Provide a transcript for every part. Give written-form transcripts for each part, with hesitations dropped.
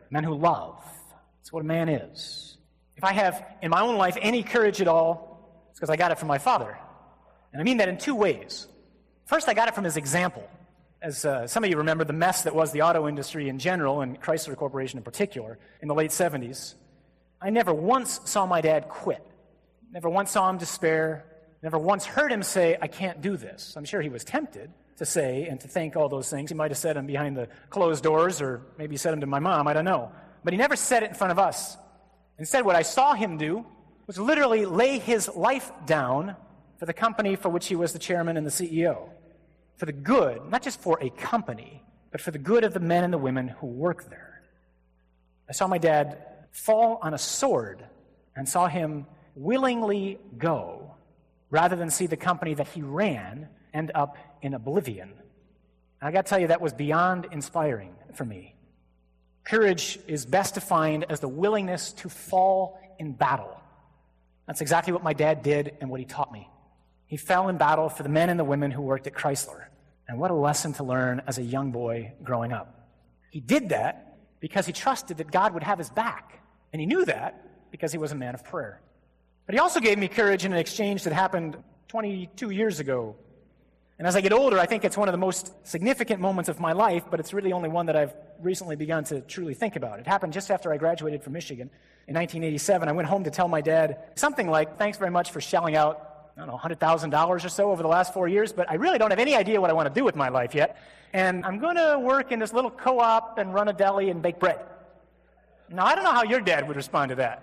men who love. That's what a man is. If I have in my own life any courage at all, it's because I got it from my father. And I mean that in two ways. First, I got it from his example. As some of you remember, the mess that was the auto industry in general, and Chrysler Corporation in particular, in the late 70s, I never once saw my dad quit. Never once saw him despair. Never once heard him say, I can't do this. I'm sure he was tempted to say and to think all those things. He might have said them behind the closed doors, or maybe said them to my mom, I don't know. But he never said it in front of us. Instead, what I saw him do was literally lay his life down for the company for which he was the chairman and the CEO. For the good, not just for a company, but for the good of the men and the women who work there. I saw my dad fall on a sword and saw him willingly go rather than see the company that he ran end up in oblivion. I got to tell you, that was beyond inspiring for me. Courage is best defined as the willingness to fall in battle. That's exactly what my dad did and what he taught me. He fell in battle for the men and the women who worked at Chrysler. And what a lesson to learn as a young boy growing up. He did that because he trusted that God would have his back. And he knew that because he was a man of prayer. But he also gave me courage in an exchange that happened 22 years ago. And as I get older, I think it's one of the most significant moments of my life, but it's really only one that I've recently begun to truly think about. It happened just after I graduated from Michigan in 1987. I went home to tell my dad something like, thanks very much for shelling out, I don't know, $100,000 or so over the last 4 years, but I really don't have any idea what I want to do with my life yet. And I'm going to work in this little co-op and run a deli and bake bread. Now, I don't know how your dad would respond to that.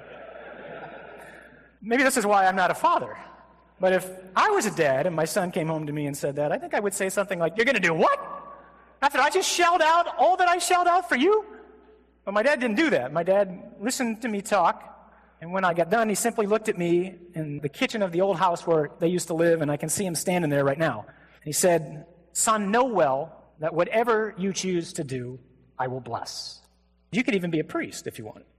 Maybe this is why I'm not a father. But if I was a dad and my son came home to me and said that, I think I would say something like, you're going to do what? After I just shelled out all that I shelled out for you? But my dad didn't do that. My dad listened to me talk. And when I got done, he simply looked at me in the kitchen of the old house where they used to live, and I can see him standing there right now. And he said, son, know well that whatever you choose to do, I will bless. You could even be a priest if you wanted.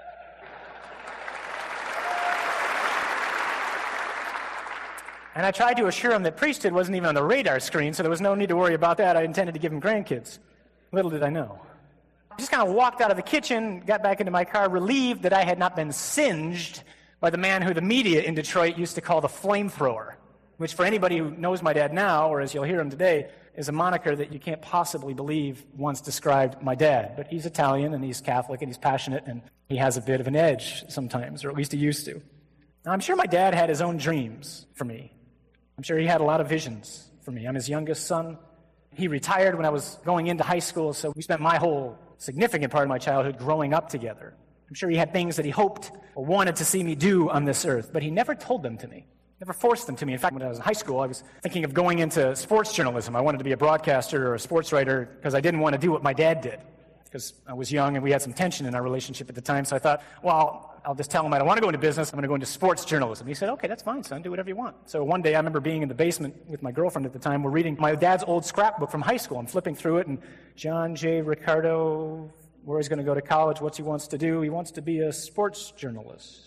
And I tried to assure him that priesthood wasn't even on the radar screen, so there was no need to worry about that. I intended to give him grandkids. Little did I know. I just kind of walked out of the kitchen, got back into my car, relieved that I had not been singed by the man who the media in Detroit used to call the flamethrower, which for anybody who knows my dad now, or as you'll hear him today, is a moniker that you can't possibly believe once described my dad. But he's Italian, and he's Catholic, and he's passionate, and he has a bit of an edge sometimes, or at least he used to. Now, I'm sure my dad had his own dreams for me. I'm sure he had a lot of visions for me. I'm his youngest son. He retired when I was going into high school, so we spent my whole significant part of my childhood growing up together. I'm sure he had things that he hoped or wanted to see me do on this earth, but he never told them to me, never forced them to me. In fact, when I was in high school, I was thinking of going into sports journalism. I wanted to be a broadcaster or a sports writer because I didn't want to do what my dad did, because I was young and we had some tension in our relationship at the time. So I thought, well, I'll just tell him I don't want to go into business. I'm going to go into sports journalism. He said, okay, that's fine, son. Do whatever you want. So one day I remember being in the basement with my girlfriend at the time. We're reading my dad's old scrapbook from high school. I'm flipping through it, and John J. Ricardo, where he's going to go to college, what he wants to do. He wants to be a sports journalist.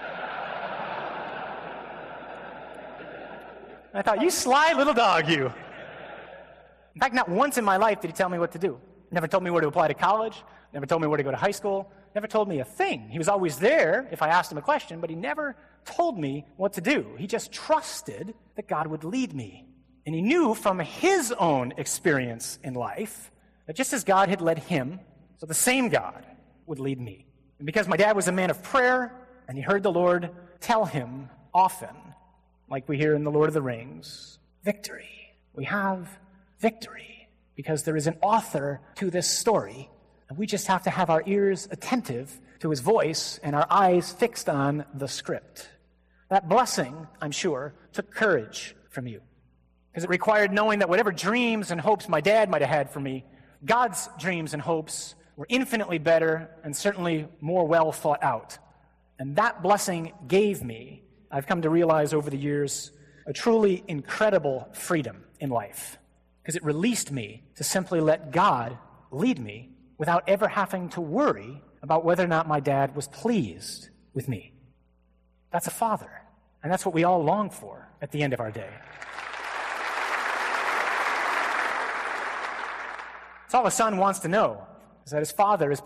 I thought, you sly little dog, you. In fact, not once in my life did he tell me what to do. Never told me where to apply to college. Never told me where to go to high school. Never told me a thing. He was always there if I asked him a question, but he never told me what to do. He just trusted that God would lead me. And he knew from his own experience in life that just as God had led him, so the same God would lead me. And because my dad was a man of prayer, and he heard the Lord tell him often, like we hear in The Lord of the Rings, victory. We have victory because there is an author to this story. And we just have to have our ears attentive to his voice and our eyes fixed on the script. That blessing, I'm sure, took courage from you. Because it required knowing that whatever dreams and hopes my dad might have had for me, God's dreams and hopes were infinitely better and certainly more well thought out. And that blessing gave me, I've come to realize over the years, a truly incredible freedom in life. Because it released me to simply let God lead me without ever having to worry about whether or not my dad was pleased with me. That's a father. And that's what we all long for at the end of our day. That's all a son wants to know, is that his father is